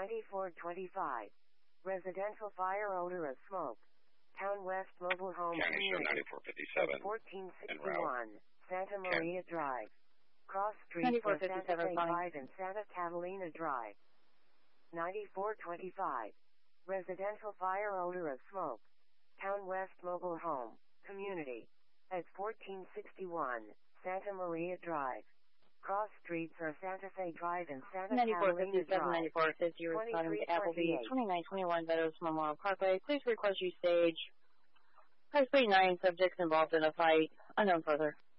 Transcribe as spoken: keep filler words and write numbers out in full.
ninety-four twenty-five. Residential fire odor of smoke. Town West Mobile Home County show Community. ninety-four fifty-seven. fourteen sixty-one. Santa Ken. Maria Drive. Cross Street ninety-four for Santa fifty-seven, Fe fine. Drive and Santa Catalina Drive. ninety-four twenty-five. Residential fire odor of smoke. Town West Mobile Home Community. At fourteen sixty-one. Santa Maria Drive. Cross streets are Santa Fe Drive and Santa ninety-four Catalina fifty-seven, Drive. ninety-four fifty, responding to Applebee's, twenty-three twenty-eight. twenty-nine twenty-one, Meadows Memorial Parkway. Please request you stage. Press three nine, subjects involved in a fight. Unknown further.